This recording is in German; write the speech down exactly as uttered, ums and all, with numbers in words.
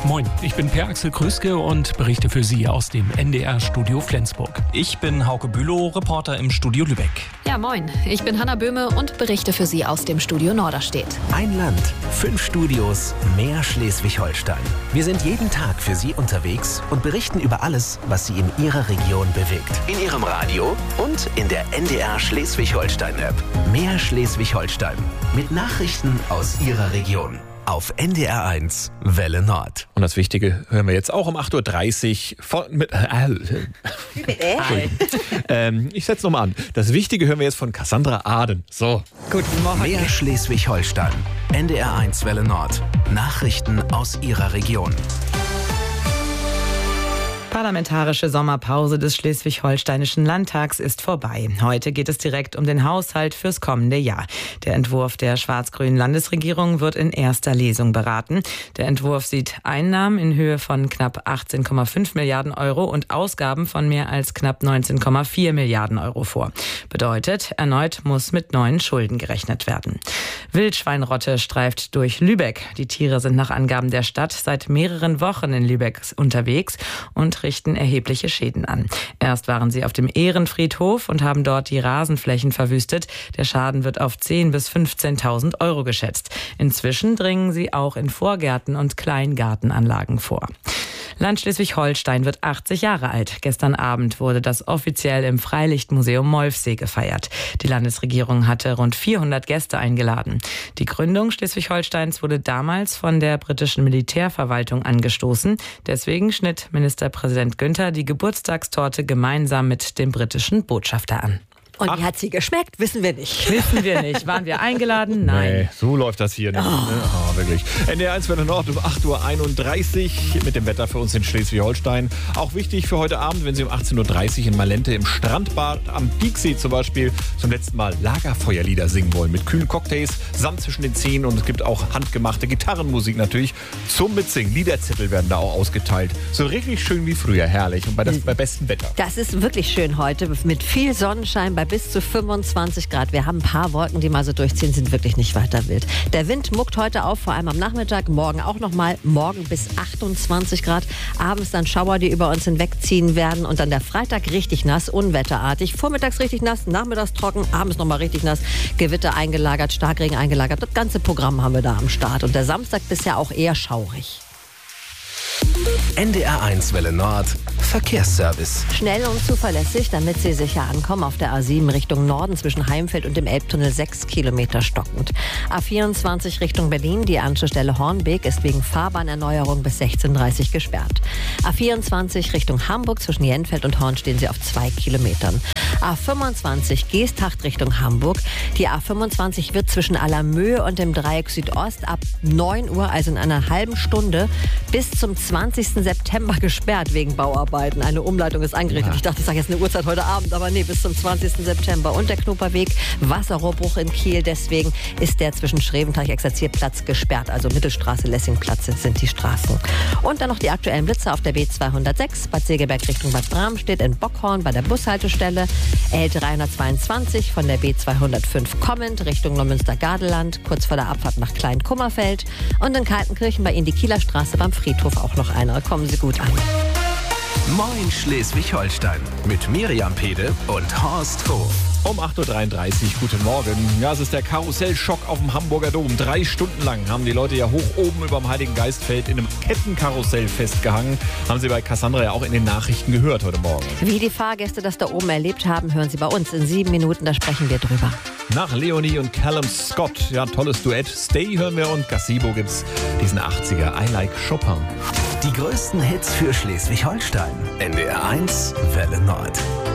Moin, ich bin Per-Axel Krüske und berichte für Sie aus dem N D R-Studio Flensburg. Ich bin Hauke Bülow, Reporter im Studio Lübeck. Ja, moin, ich bin Hanna Böhme und berichte für Sie aus dem Studio Norderstedt. Ein Land, fünf Studios, mehr Schleswig-Holstein. Wir sind jeden Tag für Sie unterwegs und berichten über alles, was Sie in Ihrer Region bewegt. In Ihrem Radio und in der N D R Schleswig-Holstein-App. Mehr Schleswig-Holstein mit Nachrichten aus Ihrer Region. Auf N D R eins, Welle Nord. Und das Wichtige hören wir jetzt auch um acht Uhr dreißig von... Mit, äh, äh, ähm, ich setze nochmal an. Das Wichtige hören wir jetzt von Cassandra Aden. So. Guten Morgen. Mehr Schleswig-Holstein. N D R eins, Welle Nord. Nachrichten aus Ihrer Region. Parlamentarische Sommerpause des Schleswig-Holsteinischen Landtags ist vorbei. Heute geht es direkt um den Haushalt fürs kommende Jahr. Der Entwurf der schwarz-grünen Landesregierung wird in erster Lesung beraten. Der Entwurf sieht Einnahmen in Höhe von knapp achtzehn Komma fünf Milliarden Euro und Ausgaben von mehr als knapp neunzehn Komma vier Milliarden Euro vor. Bedeutet, erneut muss mit neuen Schulden gerechnet werden. Wildschweinrotte streift durch Lübeck. Die Tiere sind nach Angaben der Stadt seit mehreren Wochen in Lübeck unterwegs und richten erhebliche Schäden an. Erst waren sie auf dem Ehrenfriedhof und haben dort die Rasenflächen verwüstet. Der Schaden wird auf zehntausend bis fünfzehntausend Euro geschätzt. Inzwischen dringen sie auch in Vorgärten und Kleingartenanlagen vor. Land Schleswig-Holstein wird achtzig Jahre alt. Gestern Abend wurde das offiziell im Freilichtmuseum Molfsee gefeiert. Die Landesregierung hatte rund vierhundert Gäste eingeladen. Die Gründung Schleswig-Holsteins wurde damals von der britischen Militärverwaltung angestoßen. Deswegen schnitt Ministerpräsident Günther die Geburtstagstorte gemeinsam mit dem britischen Botschafter an. Und wie hat sie geschmeckt? Wissen wir nicht. Wissen wir nicht. Waren wir eingeladen? Nein. Nee, so läuft das hier nicht. Oh. Oh, wirklich. N D R eins Welle Nord um acht Uhr einunddreißig mit dem Wetter für uns in Schleswig-Holstein. Auch wichtig für heute Abend, wenn Sie um achtzehn Uhr dreißig in Malente im Strandbad am Dieksee zum Beispiel zum letzten Mal Lagerfeuerlieder singen wollen. Mit kühlen Cocktails, Sand zwischen den Zähnen und es gibt auch handgemachte Gitarrenmusik natürlich zum Mitsingen. Liederzettel werden da auch ausgeteilt. So richtig schön wie früher, herrlich und bei, das, bei bestem Wetter. Das ist wirklich schön heute mit viel Sonnenschein bei bis zu fünfundzwanzig Grad. Wir haben ein paar Wolken, die mal so durchziehen, sind wirklich nicht weiter wild. Der Wind muckt heute auf, vor allem am Nachmittag, morgen auch nochmal, morgen bis achtundzwanzig Grad. Abends dann Schauer, die über uns hinwegziehen werden und dann der Freitag richtig nass, unwetterartig. Vormittags richtig nass, nachmittags trocken, abends nochmal richtig nass, Gewitter eingelagert, Starkregen eingelagert. Das ganze Programm haben wir da am Start. Und der Samstag bisher auch eher schaurig. N D R eins Welle Nord, Verkehrsservice. Schnell und zuverlässig, damit Sie sicher ankommen. Auf der A sieben Richtung Norden zwischen Heimfeld und dem Elbtunnel sechs Kilometer stockend. A vierundzwanzig Richtung Berlin, die Anschlussstelle Hornbeek ist wegen Fahrbahnerneuerung bis sechzehn Uhr dreißig gesperrt. A vierundzwanzig Richtung Hamburg zwischen Jenfeld und Horn stehen Sie auf zwei Kilometern. A fünfundzwanzig Geesthacht Richtung Hamburg. Die A fünfundzwanzig wird zwischen Allermöhe und dem Dreieck Südost ab neun Uhr, also in einer halben Stunde, bis zum zwanzigsten September gesperrt wegen Bauarbeiten. Eine Umleitung ist eingerichtet. Ich dachte, ich sage jetzt eine Uhrzeit heute Abend, aber nee, bis zum zwanzigsten September. Und der Knoperweg, Wasserrohrbruch in Kiel. Deswegen ist der zwischen Schreventeich-Exerzierplatz gesperrt. Also Mittelstraße, Lessingplatz sind die Straßen. Und dann noch die aktuellen Blitze auf der B zweihundertsechs, Bad Segeberg Richtung Bad Bramstedt, in Bockhorn bei der Bushaltestelle. L dreihundertzweiundzwanzig von der B zweihundertfünf kommend Richtung Neumünster-Gardeland, kurz vor der Abfahrt nach Klein-Kummerfeld. Und in Kaltenkirchen bei Ihnen die Kieler Straße beim Friedhof auch noch einer. Kommen Sie gut an. Moin Schleswig-Holstein mit Miriam Pede und Horst Hof. Um acht Uhr dreiunddreißig, guten Morgen. Ja, es ist der Karussellschock auf dem Hamburger Dom. Drei Stunden lang haben die Leute ja hoch oben über dem Heiligen Geistfeld in einem Kettenkarussell festgehangen. Haben Sie bei Cassandra ja auch in den Nachrichten gehört heute Morgen. Wie die Fahrgäste das da oben erlebt haben, hören Sie bei uns in sieben Minuten, da sprechen wir drüber. Nach Leonie und Callum Scott, ja, tolles Duett. Stay hören wir und Gazebo gibt's diesen achtziger I Like Chopin. Die größten Hits für Schleswig-Holstein. N D R eins Welle Nord.